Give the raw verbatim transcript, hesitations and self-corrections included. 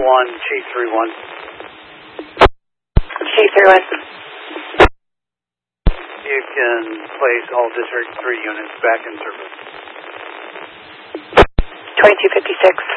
one, Chief three one. Chief three one. You can place all District three units back in service. twenty-two fifty-six.